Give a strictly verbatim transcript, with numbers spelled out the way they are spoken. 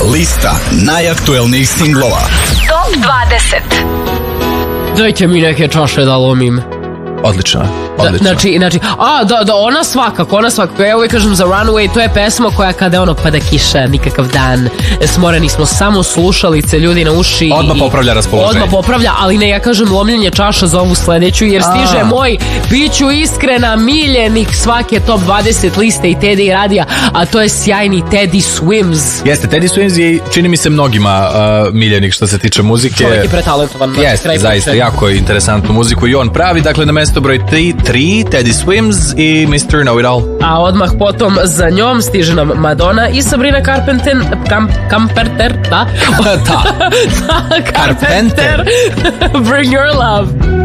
Lista najaktuelnijih singlova. Top dvadeset. Dajte mi neke čaše da lomim. Odlično, Da, odlično. znači, znači, a, da, da, ona svakako, ona svakako, ja uvijek kažem za Runaway, to je pesma koja kada ono pada kiša, nikakav dan, smoreni smo, samo slušalice, ljudi na uši. Odmah i- popravlja raspoloženje. Odmah popravlja, ali ne, ja kažem lomljenje čaša za ovu sledeću, jer stiže A. moj, bit ću iskrena, miljenik svake top dvadeset liste i Teddy radija, a to je sjajni Teddy Swims. Jeste, Teddy Swims je, čini mi se mnogima uh, miljenik što se tiče muzike. Čovjek je pretalentovan. Jeste, kraj zaista, priče. jako interesantnu muziku i on pravi. Dakle, na mesto broj tri, Teddy Swims i mister Know-It-All. A odmah potom za njom stiže nam Madonna i Sabrina Carpenter, Kam, Carpenter, da? Da. da, Carpenter. Bring your love.